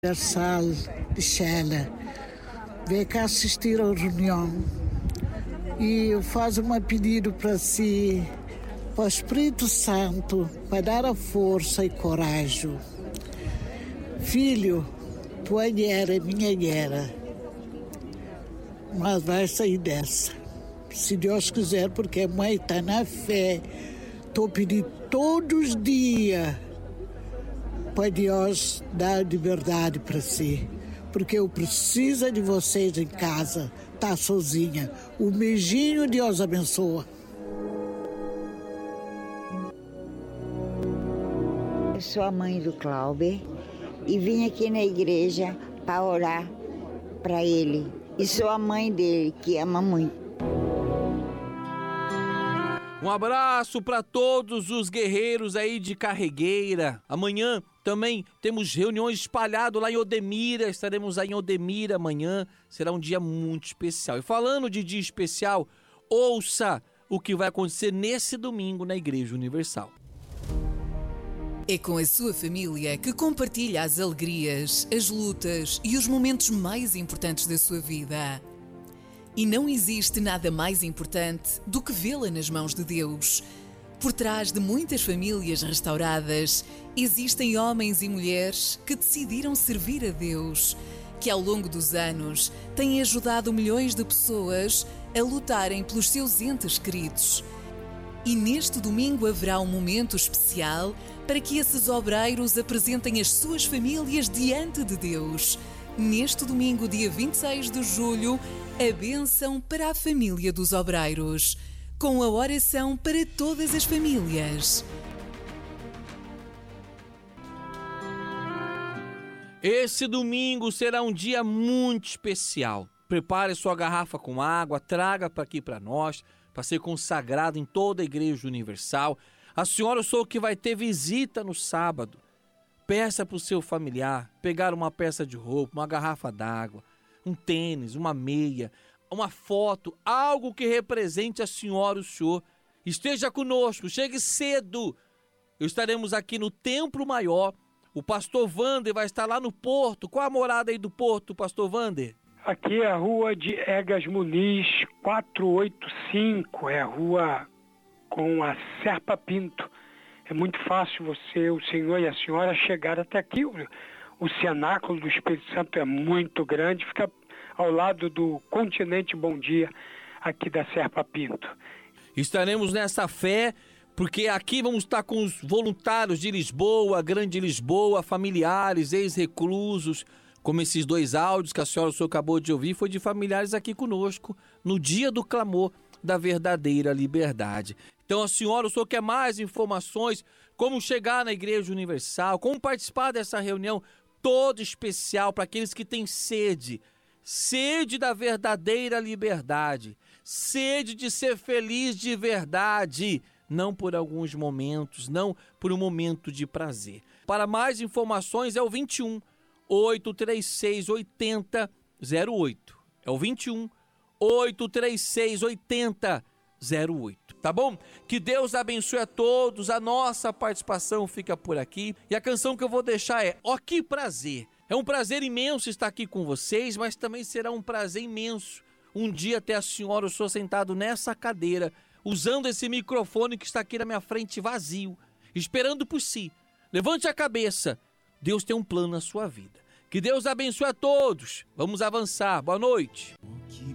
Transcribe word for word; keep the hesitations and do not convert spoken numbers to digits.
Universal de Xela, vem cá assistir à reunião e eu faço um pedido para si, para o Espírito Santo, para dar a força e coragem. Filho, tua guerra é minha guerra, mas vai sair dessa, se Deus quiser, porque a mãe está na fé. Estou pedindo todos os dias para Deus dar liberdade para si, porque eu preciso de vocês em casa, tá sozinha. O beijinho, Deus abençoa. Eu sou a mãe do Cláudio e vim aqui na igreja para orar para ele. E sou a mãe dele, que ama muito. Um abraço para todos os guerreiros aí de Carregueira. Amanhã também temos reuniões espalhadas lá em Odemira. Estaremos aí em Odemira amanhã. Será um dia muito especial. E falando de dia especial, ouça o que vai acontecer nesse domingo na Igreja Universal. É com a sua família que compartilha as alegrias, as lutas e os momentos mais importantes da sua vida. E não existe nada mais importante do que vê-la nas mãos de Deus. Por trás de muitas famílias restauradas, existem homens e mulheres que decidiram servir a Deus, que ao longo dos anos têm ajudado milhões de pessoas a lutarem pelos seus entes queridos. E neste domingo haverá um momento especial para que esses obreiros apresentem as suas famílias diante de Deus. Neste domingo, dia vinte e seis de julho, a bênção para a família dos obreiros, com a oração para todas as famílias. Esse domingo será um dia muito especial. Prepare sua garrafa com água, traga para aqui para nós, para ser consagrado em toda a Igreja Universal. A senhora, eu sou o que vai ter visita no sábado. Peça para o seu familiar pegar uma peça de roupa, uma garrafa d'água, um tênis, uma meia, uma foto, algo que represente a senhora e o senhor. Esteja conosco, chegue cedo. Estaremos aqui no Templo Maior. O pastor Wander vai estar lá no Porto. Qual a morada aí do Porto, pastor Wander? Aqui é a rua de Egas Muniz, quatrocentos e oitenta e cinco, é a rua com a Serpa Pinto. É muito fácil você, o senhor e a senhora, chegar até aqui. O, o cenáculo do Espírito Santo é muito grande, fica ao lado do Continente Bom Dia, aqui da Serpa Pinto. Estaremos nessa fé, porque aqui vamos estar com os voluntários de Lisboa, Grande Lisboa, familiares, ex-reclusos, como esses dois áudios que a senhora o senhor acabou de ouvir, foi de familiares aqui conosco, no dia do clamor da verdadeira liberdade. Então a senhora, o senhor quer mais informações, como chegar na Igreja Universal, como participar dessa reunião toda especial para aqueles que têm sede, sede da verdadeira liberdade, sede de ser feliz de verdade, não por alguns momentos, não por um momento de prazer. Para mais informações é o vinte e um, oito três seis, oitenta, zero oito. É o vinte e um, oito três seis, oitenta, zero oito. Tá bom? Que Deus abençoe a todos. A nossa participação fica por aqui. E a canção que eu vou deixar é Ó Que Prazer. É um prazer imenso estar aqui com vocês, mas também será um prazer imenso um dia ter a senhora, o senhor sentado nessa cadeira, usando esse microfone que está aqui na minha frente vazio, esperando por si. Levante a cabeça. Deus tem um plano na sua vida. Que Deus abençoe a todos. Vamos avançar. Boa noite.